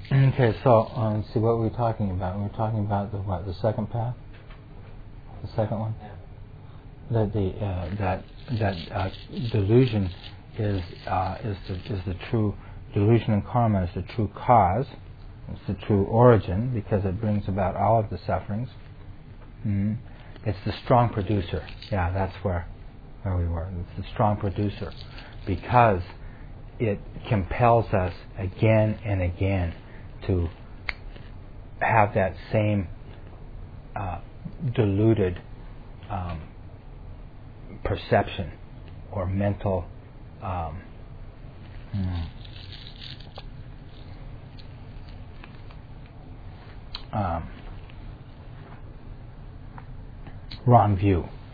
Okay, so see what we're talking about. We're talking about the second path, the second one. That delusion is the true delusion, and karma is the true cause. It's the true origin because it brings about all of the sufferings. It's the strong producer. Yeah, that's where we were. It's the strong producer because it compels us again and again to have that same deluded perception or mental wrong view